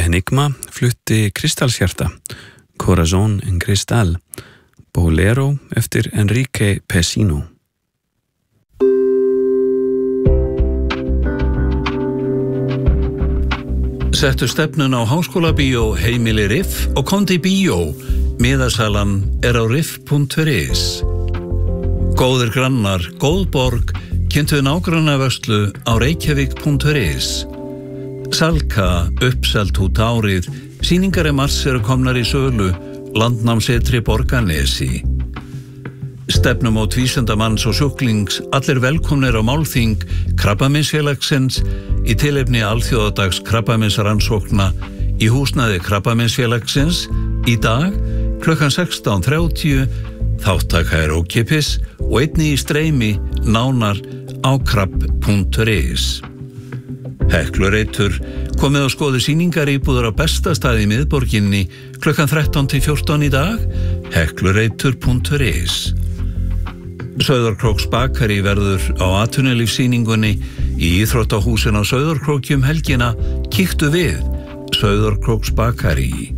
Enigma flutti Kristallshjarta, Corazón en Cristal, Bolero eftir Enrique Pessino. Settu stefnun á Háskólabíó, Heimili Riff og Kondi Bíó. Miðasalan á riff.is. Góðir grannar, góð borg, kynntu nágrannavörslu á reykjavík.is. Salka, uppselt út árið, sýningar mars eru komnar í sölu, landnámsetri Borgarnesi. Stefnum á vísindamanns og sjúklings, allir velkomnir á málþing Krabbameinsfélagsins í tilefni alþjóðadags krabbameinsrannsókna í húsnæði Krabbameinsfélagsins í dag klukkan 16:30. Þáttaka ókeypis og einnig í streymi nánar á krabb.is. Heklureitur komið og skoði sýningaríbúður á besta staði í miðborginni klukkan 13-14 í dag, heklureitur.is. Sauðárkróks bakari verður á atvinnulífssýningunni í íþróttahúsin á Sauðárkróki helgina. Kíktu við, Sauðárkróks bakari.